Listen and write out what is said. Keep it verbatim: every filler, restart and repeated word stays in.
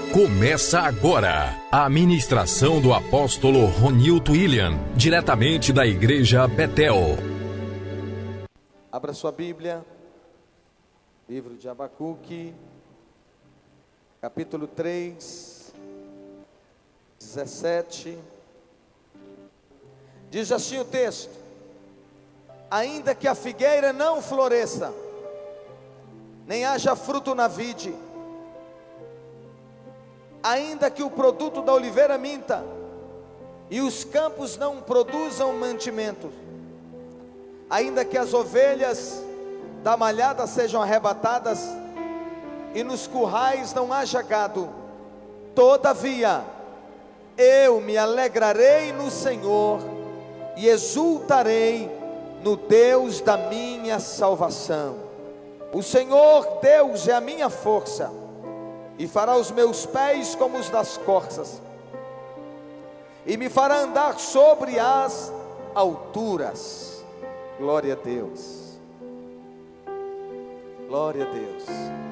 Começa agora a ministração do apóstolo Ronilton William, diretamente da igreja Betel. Abra sua Bíblia, livro de Abacuque, capítulo três, dezessete, diz assim o texto: ainda que a figueira não floresça, nem haja fruto na vide, ainda que o produto da oliveira minta, e os campos não produzam mantimento, ainda que as ovelhas da malhada sejam arrebatadas, e nos currais não haja gado, todavia eu me alegrarei no Senhor, e exultarei no Deus da minha salvação. O Senhor Deus é a minha força, e fará os meus pés como os das corças, e me fará andar sobre as alturas. Glória a Deus, glória a Deus.